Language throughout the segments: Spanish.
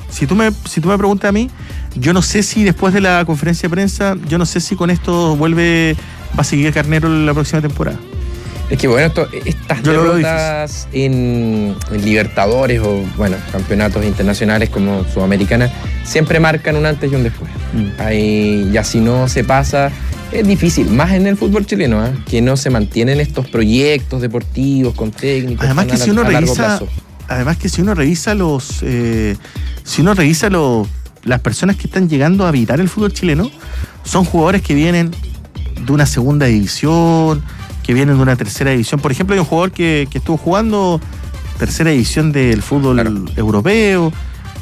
Si tú me preguntas a mí, yo no sé si después de la conferencia de prensa, yo no sé si con esto va a seguir Carnero la próxima temporada. Es que bueno, estas derrotas en Libertadores o bueno, campeonatos internacionales como Sudamericana siempre marcan un antes y un después. Ahí, ya si no se pasa, es difícil, más en el fútbol chileno, que no se mantienen estos proyectos deportivos con técnicos además que si uno revisa, las personas que están llegando a habitar el fútbol chileno son jugadores que vienen de una segunda división, que vienen de una tercera división. Por ejemplo, hay un jugador que estuvo jugando tercera división del fútbol europeo,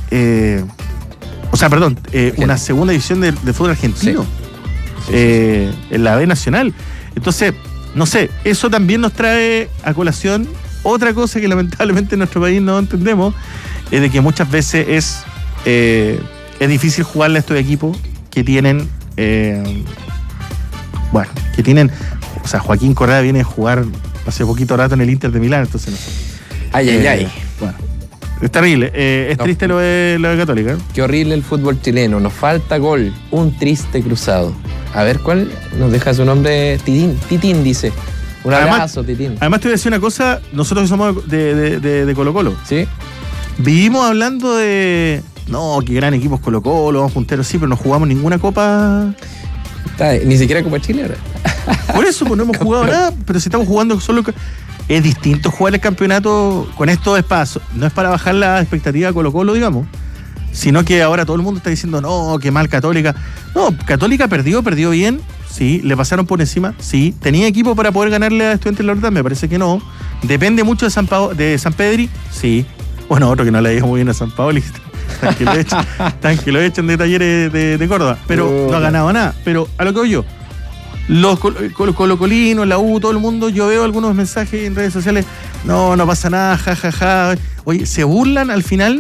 una segunda división del fútbol argentino, en la B Nacional. Entonces, no sé, eso también nos trae a colación otra cosa que lamentablemente en nuestro país no entendemos, es de que muchas veces es difícil jugarle a estos equipos que tienen, o sea, Joaquín Correa viene a jugar hace poquito rato en el Inter de Milán, entonces no sé. Ay. Bueno, es terrible, triste lo de Católica. Qué horrible el fútbol chileno, nos falta gol, un triste cruzado. A ver, ¿cuál nos deja su nombre? Titín dice. Un abrazo, Titín. Además te voy a decir una cosa, nosotros que somos de Colo-Colo. Sí. Vivimos hablando de, no, qué gran equipo es Colo-Colo, vamos punteros, sí, pero no jugamos ninguna copa. Ni siquiera Copa Chile ahora. Por eso, pues no hemos jugado nada, pero si estamos jugando solo... Es distinto jugar el campeonato con estos espacios. No es para bajar la expectativa de Colo-Colo, digamos, sino que ahora todo el mundo está diciendo, no, qué mal Católica. No, Católica perdió bien, sí, le pasaron por encima, sí. ¿Tenía equipo para poder ganarle a Estudiantes de La Verdad? Me parece que no. ¿Depende mucho de San Pedri? Sí. Bueno, otro que no le dijo muy bien a San Paoli, tan que lo echan de Talleres de Córdoba, pero no ha ganado nada. Pero a lo que voy yo, los colocolinos, la U, todo el mundo, yo veo algunos mensajes en redes sociales, no pasa nada, jajaja. Oye, se burlan al final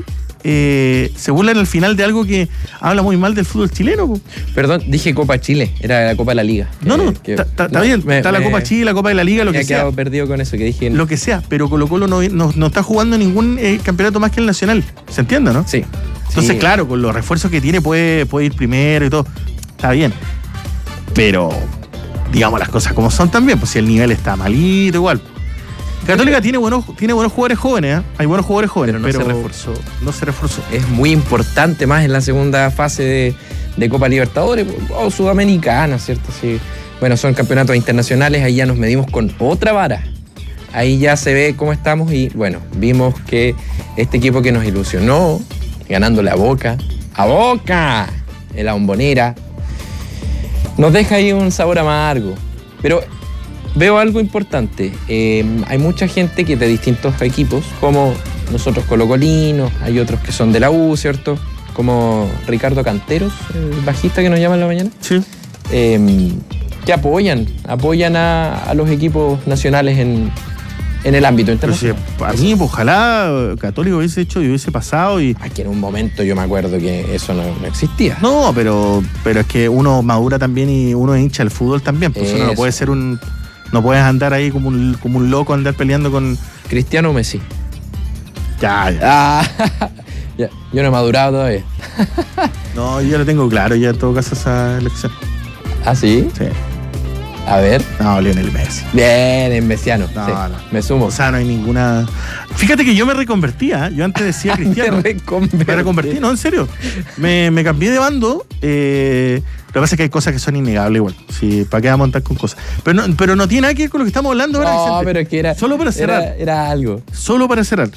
de algo que habla muy mal del fútbol chileno. Perdón, dije Copa Chile, era la Copa de la Liga. Está bien, está la Copa Chile, la Copa de la Liga, lo que sea. Me he quedado perdido con eso que dije. Lo que sea, pero Colo-Colo no está jugando ningún campeonato más que el nacional. ¿Se entiende, no? Sí. Entonces, claro, con los refuerzos que tiene puede ir primero y todo. Está bien. Pero digamos las cosas como son también, pues si el nivel está malito, igual. Católica tiene buenos jugadores jóvenes, hay buenos jugadores jóvenes, pero no se reforzó. Es muy importante más en la segunda fase de Copa Libertadores o Sudamericana, ¿cierto? Sí. Bueno, son campeonatos internacionales, ahí ya nos medimos con otra vara. Ahí ya se ve cómo estamos y bueno, vimos que este equipo que nos ilusionó, ganándole a Boca, en la Bombonera, nos deja ahí un sabor amargo. Pero veo algo importante. Hay mucha gente que de distintos equipos, como nosotros colocolinos, hay otros que son de la U, ¿cierto? Como Ricardo Canteros, el bajista que nos llama en la mañana. Sí. Que apoyan a los equipos nacionales en el ámbito internacional. Pero si, a mí, ojalá Católico hubiese hecho y hubiese pasado. Aquí en un momento yo me acuerdo que eso no existía. No, pero es que uno madura también y uno es hincha del fútbol también. Pues uno no puede ser no puedes andar ahí como un loco, andar peleando con... Cristiano o Messi. Ya. Ya. Yo no he madurado todavía. No, yo lo tengo claro ya en todo caso esa elección. ¿Ah, sí? Sí. A ver. No, Lionel Messi. Bien, en mesiano. No, sí. no. Me sumo. O sea, no hay ninguna... Fíjate que yo me reconvertía. Yo antes decía Cristiano. Me reconvertí, no, en serio. Me cambié de bando. Lo que pasa es que hay cosas que son innegables igual. Sí, ¿para qué vamos a montar con cosas? Pero no tiene nada que ver con lo que estamos hablando ahora, Vicente. No, pero es que era... Solo para cerrar. Era algo. Solo para cerrar.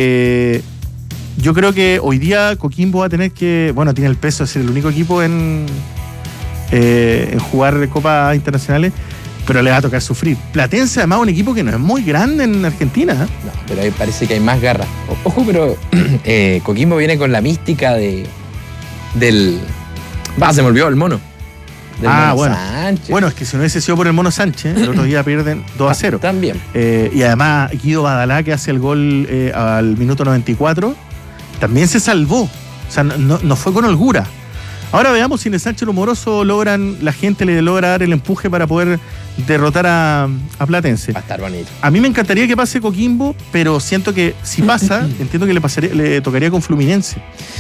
Yo creo que hoy día Coquimbo va a tener que... Bueno, tiene el peso de ser el único equipo en jugar copas internacionales, pero le va a tocar sufrir. Platense, además, un equipo que no es muy grande en Argentina. No, pero ahí parece que hay más garra. Ojo, pero Coquimbo viene con la mística del... se me olvidó el mono. Mono bueno. Sánchez. Bueno, es que si no hubiese sido por el Mono Sánchez, el otro día pierden 2-0. También. Y además, Guido Badalá, que hace el gol al minuto 94, también se salvó. O sea, no fue con holgura. Ahora veamos si en el Sánchez Rumoroso la gente le logra dar el empuje para poder derrotar a Platense. Va a estar bonito. A mí me encantaría que pase Coquimbo, pero siento que si pasa, entiendo que le tocaría con Fluminense.